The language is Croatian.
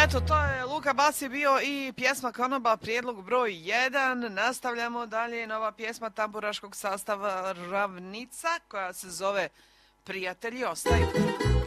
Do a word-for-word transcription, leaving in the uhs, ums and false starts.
Eto, to je Luka Basi bio i pjesma Konoba, prijedlog broj jedan. Nastavljamo dalje, nova pjesma tamburaškog sastava Ravnica koja se zove Prijatelji ostaju.